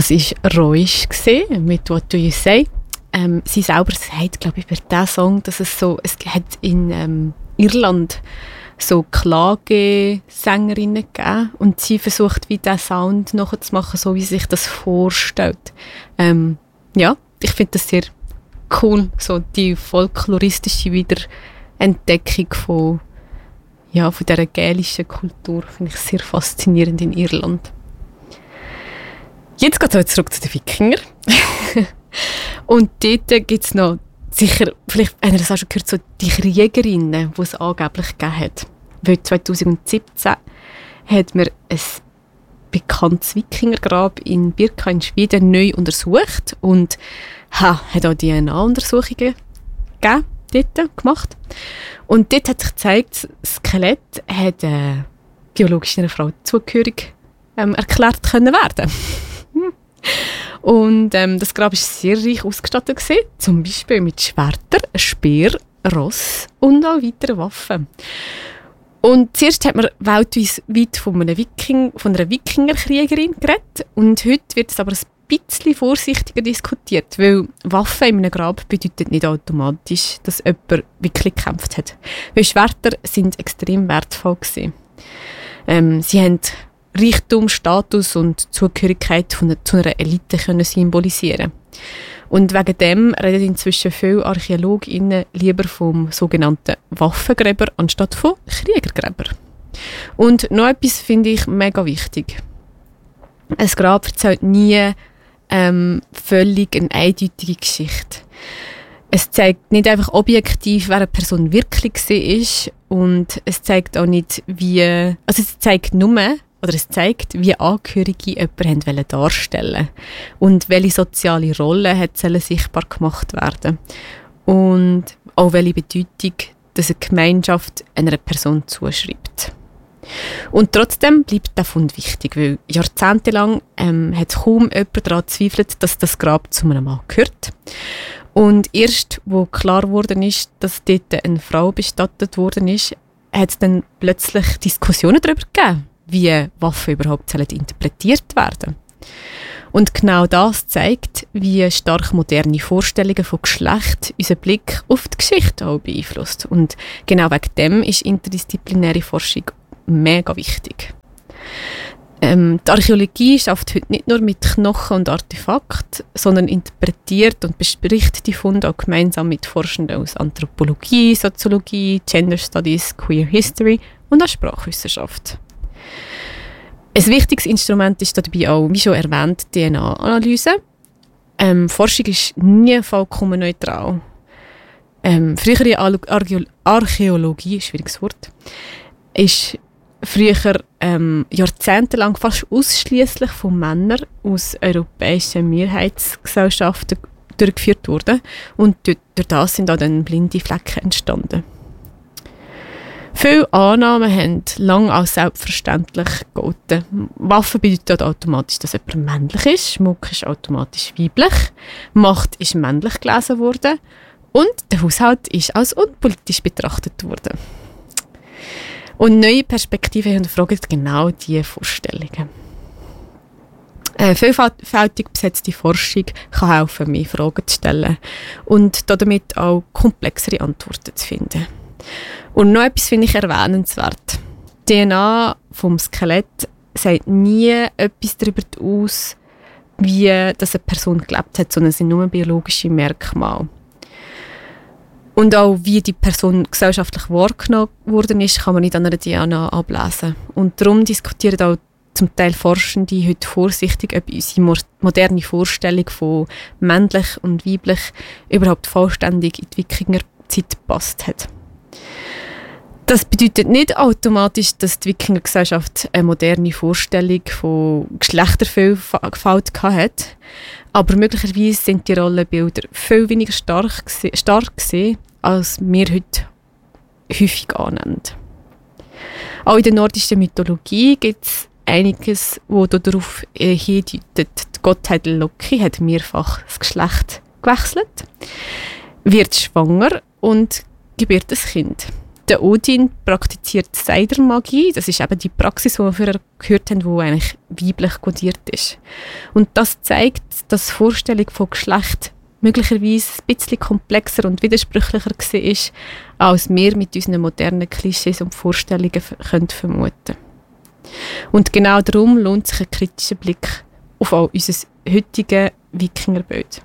Das war Roish mit «What Do You Say». Sie selber sagt, glaube ich, über diesen Song, dass es hat in Irland so Klagesängerinnen gegeben und sie versucht, wie diesen Sound nachzumachen, so wie sie sich das vorstellt. Ja, ich finde das sehr cool, so die folkloristische Wiederentdeckung von dieser gälischen Kultur, finde ich sehr faszinierend in Irland. Jetzt geht es zurück zu den Wikingern. Und dort gibt es noch, sicher, vielleicht habt ihr das auch schon gehört, so die Kriegerinnen, die es angeblich gegeben hat. Weil 2017 hat man ein bekanntes Wikingergrab in Birka in Schweden neu untersucht und hat auch DNA-Untersuchungen gemacht. Und dort hat sich gezeigt, das Skelett hat biologisch einer Frau zugehörig erklärt können werden. Und das Grab war sehr reich ausgestattet gewesen, zum Beispiel mit Schwertern, Speer, Ross und auch weiteren Waffen. Und zuerst hat man weltweit von einer Wikingerkriegerin geredet und heute wird es aber ein bisschen vorsichtiger diskutiert, weil Waffen in einem Grab bedeutet nicht automatisch, dass jemand wirklich gekämpft hat. Weil Schwerter sind extrem wertvoll gewesen. Sie haben Reichtum, Status und Zugehörigkeit zu einer Elite können symbolisieren. Und wegen dem reden inzwischen viele ArchäologInnen lieber vom sogenannten Waffengräber anstatt von Kriegergräber. Und noch etwas finde ich mega wichtig. Ein Grab erzählt nie völlig eine eindeutige Geschichte. Es zeigt nicht einfach objektiv, wer eine Person wirklich war und es zeigt auch nicht, es zeigt wie Angehörige jemanden darstellen und welche soziale Rolle sollen sichtbar gemacht werden und auch welche Bedeutung dass eine Gemeinschaft einer Person zuschreibt. Und trotzdem bleibt der Fund wichtig, weil jahrzehntelang hat kaum jemand daran gezweifelt, dass das Grab zu einem Mann gehört. Und erst, wo klar geworden ist, dass dort eine Frau bestattet worden ist, hat es dann plötzlich Diskussionen darüber gegeben, wie Waffen überhaupt interpretiert werden. Und genau das zeigt, wie stark moderne Vorstellungen von Geschlecht unseren Blick auf die Geschichte auch beeinflusst. Und genau wegen dem ist interdisziplinäre Forschung mega wichtig. Die Archäologie schafft heute nicht nur mit Knochen und Artefakten, sondern interpretiert und bespricht die Funde auch gemeinsam mit Forschenden aus Anthropologie, Soziologie, Gender Studies, Queer History und auch Sprachwissenschaft. Ein wichtiges Instrument ist dabei auch, wie schon erwähnt, DNA-Analyse. Forschung ist nie vollkommen neutral. Frühere Archäologie, schwieriges Wort, ist früher jahrzehntelang fast ausschließlich von Männern aus europäischen Mehrheitsgesellschaften durchgeführt worden und durch das sind auch dann blinde Flecken entstanden. Viele Annahmen haben lange als selbstverständlich gegolten. Waffen bedeutet automatisch, dass jemand männlich ist, Schmuck ist automatisch weiblich, Macht ist männlich gelesen worden und der Haushalt ist als unpolitisch betrachtet worden. Und neue Perspektiven hinterfragen genau diese Vorstellungen. Vielfältig besetzte Forschung kann helfen, mehr Fragen zu stellen und damit auch komplexere Antworten zu finden. Und noch etwas finde ich erwähnenswert. Die DNA vom Skelett sagt nie etwas darüber aus, wie das eine Person gelebt hat, sondern es sind nur biologische Merkmale. Und auch wie die Person gesellschaftlich wahrgenommen worden ist, kann man nicht an einer DNA ablesen. Und darum diskutieren auch zum Teil Forschende heute vorsichtig, ob unsere moderne Vorstellung von männlich und weiblich überhaupt vollständig in die Wikingerzeit gepasst hat. Das bedeutet nicht automatisch, dass die Wikingergesellschaft eine moderne Vorstellung von Geschlechtervielfalt hatte. Aber möglicherweise sind die Rollenbilder viel weniger stark gewesen, als wir heute häufig annehmen. Auch in der nordischen Mythologie gibt es einiges, das darauf hindeutet. Die Gottheit Loki hat mehrfach das Geschlecht gewechselt, wird schwanger und gebärt ein Kind. Der Odin praktiziert Seidermagie. Das ist eben die Praxis, die wir vorher gehört haben, die eigentlich weiblich kodiert ist. Und das zeigt, dass die Vorstellung von Geschlecht möglicherweise ein bisschen komplexer und widersprüchlicher war, als wir mit unseren modernen Klischees und Vorstellungen vermuten können. Und genau darum lohnt sich ein kritischer Blick auf auch unser heutiges Wikingerbild.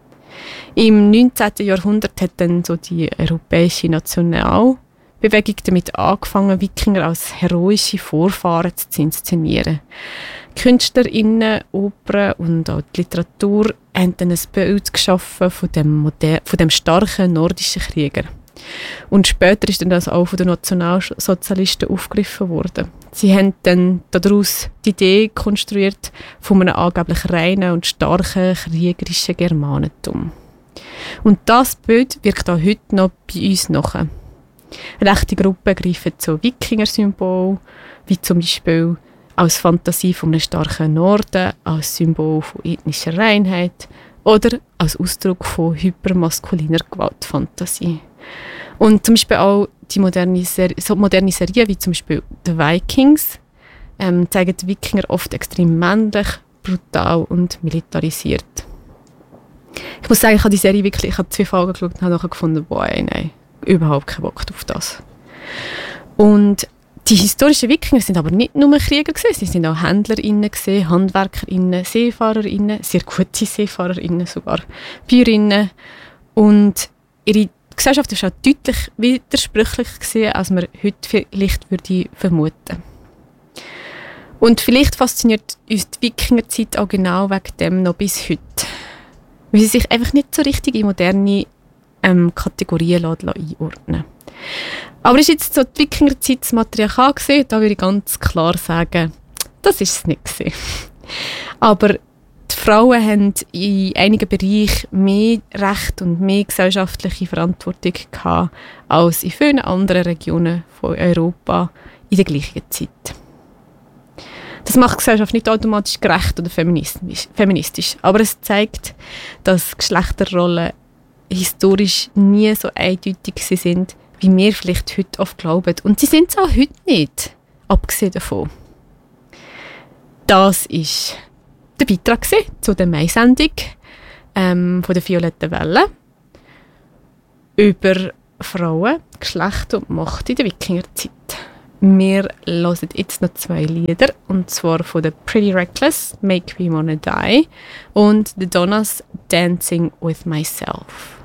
Im 19. Jahrhundert hat dann so die europäische Nationalbewegung damit angefangen, Wikinger als heroische Vorfahren zu inszenieren. KünstlerInnen, Opern und auch die Literatur haben dann ein Bild geschaffen von dem starken nordischen Krieger. Und später ist dann das auch von den Nationalsozialisten aufgegriffen worden. Sie haben dann daraus die Idee konstruiert von einem angeblich reinen und starken kriegerischen Germanentum. Und das Bild wirkt auch heute noch bei uns nach. Rechte Gruppen greifen zu Wikinger-Symbolen, wie zum Beispiel als Fantasie von einem starken Norden, als Symbol von ethnischer Reinheit oder als Ausdruck von hypermaskuliner Gewaltfantasie. Und zum Beispiel auch die moderne Serien, wie zum Beispiel «The Vikings», zeigen die Wikinger oft extrem männlich, brutal und militarisiert. Ich muss sagen, ich habe die Serie wirklich, ich habe 2 Folgen geschaut und habe nachher gefunden, boah, nein, überhaupt keinen Bock auf das. Und die historischen Wikinger sind aber nicht nur Krieger gewesen, sie sind auch HändlerInnen gewesen, HandwerkerInnen, SeefahrerInnen, sehr gute SeefahrerInnen sogar, Bäuerinnen. Und ihre Gesellschaft war auch deutlich widersprüchlich gewesen, als man heute vielleicht würde vermuten. Und vielleicht fasziniert uns die Wikingerzeit auch genau wegen dem noch bis heute. Weil sie sich einfach nicht so richtig in moderne Kategorien einordnen. Aber ist jetzt so die Wikingerzeit das Matriarchat gewesen? Da würde ich ganz klar sagen, das ist es nicht gewesen. Aber die Frauen haben in einigen Bereichen mehr Recht und mehr gesellschaftliche Verantwortung gehabt als in vielen anderen Regionen von Europa in der gleichen Zeit. Das macht die Gesellschaft nicht automatisch gerecht oder feministisch, aber es zeigt, dass Geschlechterrollen historisch nie so eindeutig sind, wie wir vielleicht heute oft glauben. Und sie sind es auch heute nicht, abgesehen davon. Das war der Beitrag zu der Mai-Sendung von der Violetten Welle über Frauen, Geschlecht und Macht in der Wikingerzeit. Wir hören jetzt noch 2 Lieder, und zwar von The Pretty Reckless, Make Me Wanna Die, und The Donnas, Dancing With Myself.